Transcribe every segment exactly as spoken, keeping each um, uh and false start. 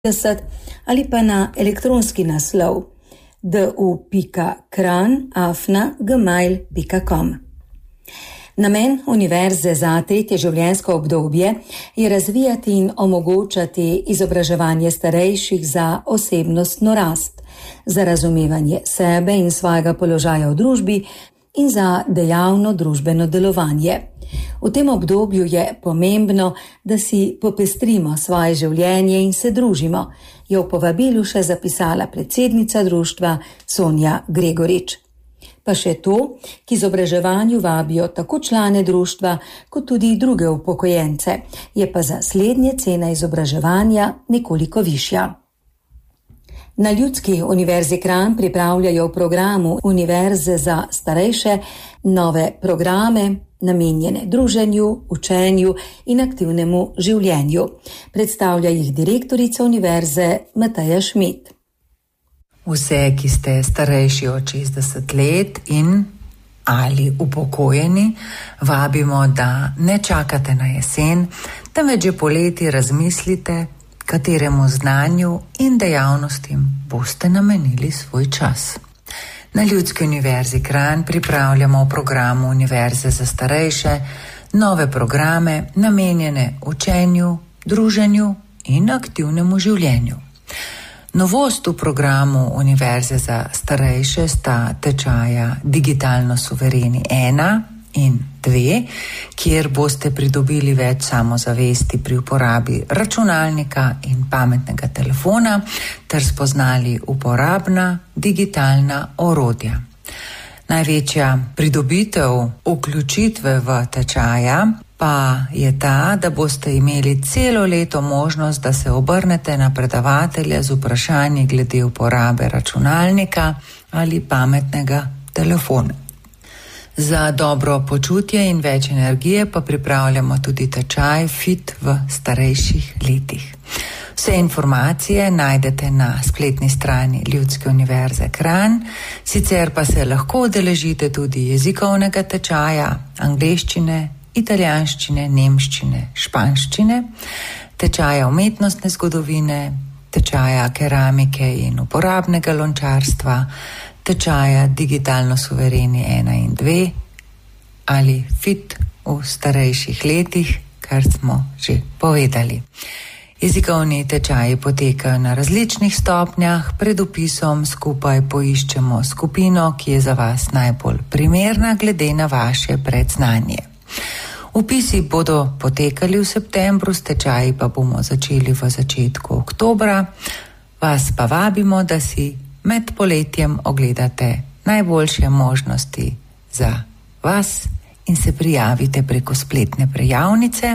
ali pa na elektronski naslov d u pika kran afna gmail pika com. Namen Univerze za tretje življenjsko obdobje je razvijati in omogočati izobraževanje starejših za osebnostno rast, za razumevanje sebe in svojega položaja v družbi in za dejavno družbeno delovanje. V tem obdobju je pomembno, da si popestrimo svoje življenje in se družimo, je v povabilu še zapisala predsednica društva Sonja Gregorič. Pa še to, k izobraževanju vabijo tako člane društva, kot tudi druge upokojence, je pa za slednje cena izobraževanja nekoliko višja. Na Ljudski univerzi Kranj pripravljajo v programu Univerze za starejše nove programe, namenjene druženju, učenju in aktivnemu življenju. Predstavlja jih direktorica univerze Mateja Šmit. Vse, ki ste starejši od šestdeset let in ali upokojeni, vabimo, da ne čakate na jesen, temveč že poleti razmislite, kateremu znanju in dejavnostim boste namenili svoj čas. Na Ljudski univerzi Kranj pripravljamo v programu Univerze za starejše nove programe, namenjene učenju, druženju in aktivnemu življenju. Novost v programu Univerze za starejše sta tečaja Digitalno suvereni ena in dve, kjer boste pridobili več samozavesti pri uporabi računalnika in pametnega telefona ter spoznali uporabna digitalna orodja. Največja pridobitev vključitve v tečaja pa je ta, da boste imeli celo leto možnost, da se obrnete na predavatelja z vprašanji glede uporabe računalnika ali pametnega telefona. Za dobro počutje in več energije pa pripravljamo tudi tečaj Fit v starejših letih. Vse informacije najdete na spletni strani Ljudske univerze Kranj, sicer pa se lahko udeležite tudi jezikovnega tečaja angleščine, italijanščine, nemščine, španščine, tečaja umetnostne zgodovine, tečaja keramike in uporabnega lončarstva, tečaja Digitalno suvereni ena in dve ali Fit v starejših letih, kar smo že povedali. Jezikovni tečaji potekajo na različnih stopnjah, pred vpisom skupaj poiščemo skupino, ki je za vas najbolj primerna glede na vaše predznanje. Vpisi bodo potekali v septembru, s tečaji pa bomo začeli v začetku oktobra. Vas pa vabimo, da si med poletjem ogledate najboljše možnosti za vas in se prijavite preko spletne prejavnice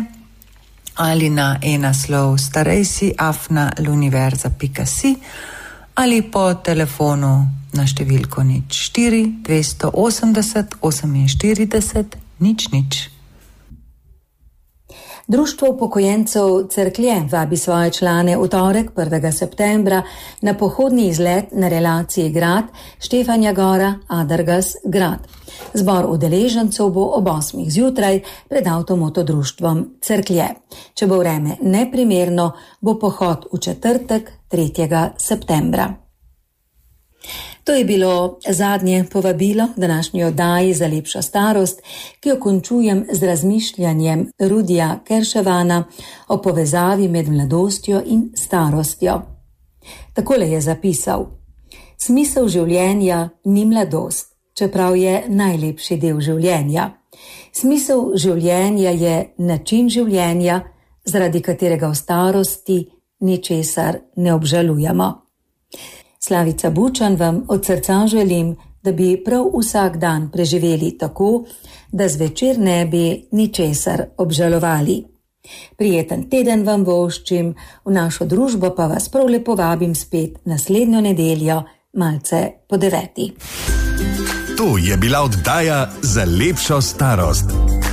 ali na e-naslov starejsi afna luniverza pika si ali po telefonu na številko nič štiri dvesto osemdeset oseminštirideset nič nič. Društvo upokojencev Cerklje vabi svoje člane v torek prvega septembra na pohodni izlet na relaciji Grad Štefanja Gora Adargas Grad. Zbor udeležencev bo ob osmih zjutraj pred avtomotodruštvom Cerklje. Če bo vreme neprimerno, bo pohod v četrtek tretjega septembra. To je bilo zadnje povabilo današnji oddaji za lepšo starost, ki jo končujem z razmišljanjem Rudija Kerševana o povezavi med mladostjo in starostjo. Takole je zapisal: Smisel življenja ni mladost, čeprav je najlepši del življenja. Smisel življenja je način življenja, zaradi katerega v starosti ničesar ne obžalujemo. Slavica Bučan vam od srca želim, da bi prav vsak dan preživeli tako, da zvečer ne bi ničesar obžalovali. Prijeten teden vam voščim, v našo družbo pa vas prav lepo vabim spet naslednjo nedeljo, malce po deveti. To je bila oddaja za lepšo starost.